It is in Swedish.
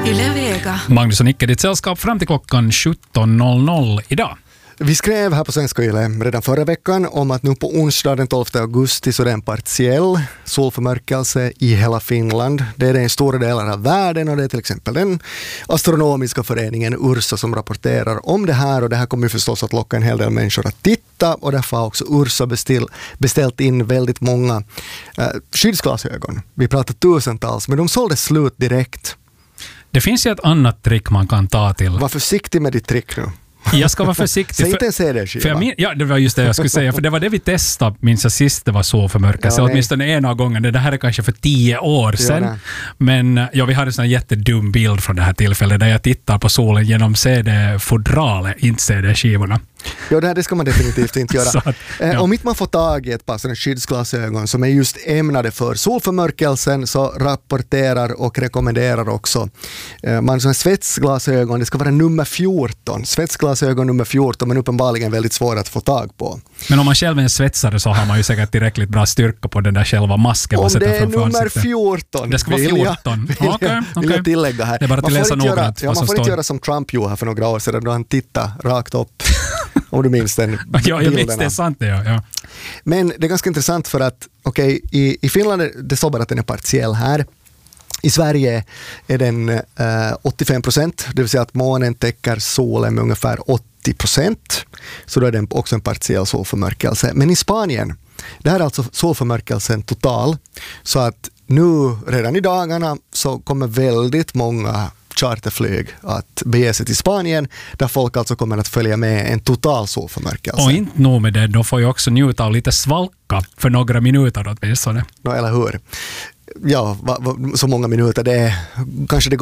Yle Vega. Magnus och Nicke, ditt sällskap fram till klockan 17.00 idag. Vi skrev här på Svenska Yle redan förra veckan om att nu på onsdag den 12 augusti så är det en partiell solförmörkelse i hela Finland. Det är det i stora delar av världen och det är till exempel den astronomiska föreningen Ursa som rapporterar om det här, och det här kommer ju förstås att locka en hel del människor att titta, och därför har också Ursa beställt in väldigt många skyddsglasögon. Vi pratar tusentals, men de sålde slut direkt. Det finns ju ett annat trick man kan ta till. Var försiktig med ditt trick nu. Jag ska vara försiktig. Säg inte en CD-skiva. Ja, det var just det jag skulle säga. För det var det vi testade, minns jag sist det var så förmörkelse. Ja, åtminstone ena gången. Det här är kanske för 10 år sedan. Ja, men vi hade en sån här jättedum bild från det här tillfället där jag tittar på solen genom CD-fodralet, inte CD-skivorna. Ja, det ska man definitivt inte göra. Att, ja. Om inte man får tag i ett par sådana skyddsglasögon som är just ämnade för solförmörkelsen, så rapporterar och rekommenderar också man som svetsglasögon, det ska vara nummer 14. Svetsglasögon nummer 14, men uppenbarligen väldigt svåra att få tag på. Men om man själv är en svetsare så har man ju säkert tillräckligt bra styrka på den där själva masken. Om det är nummer 14. Det ska vara 14. Vill jag tillägga här. Det är bara att läsa noggrant. Man får inte göra som Trump gjorde här för några år sedan då han tittade rakt upp. Om du minns den bilderna. Ja, jag minns det, är sant det, ja. Men det är ganska intressant för att i Finland det står bara att den är partiell här. I Sverige är den 85%, det vill säga att månen täcker solen med ungefär 80%. Så då är den också en partiell solförmörkelse. Men i Spanien, det här är alltså solförmörkelsen total. Så att nu, redan i dagarna, så kommer väldigt många charterflyg att bege sig till Spanien, där folk alltså kommer att följa med en total solförmörkelse. Och inte nog med det, då får jag också njuta av lite svalka för några minuter åtminstone. Eller hur? Ja, så många minuter, det är kanske det